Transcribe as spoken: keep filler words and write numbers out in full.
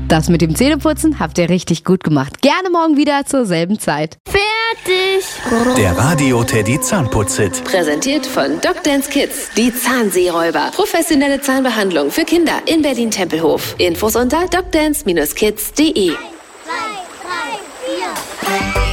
Das mit dem Zähneputzen habt ihr richtig gut gemacht. Gerne morgen wieder zur selben Zeit. Fertig. Der Radio Teddy Zahnputz-Hit. Präsentiert von Docdance Kids. Die Zahnseeräuber. Professionelle Zahnbehandlung für Kinder in Berlin-Tempelhof. Infos unter docdance Bindestrich kids punkt de. Drei, drei, vier.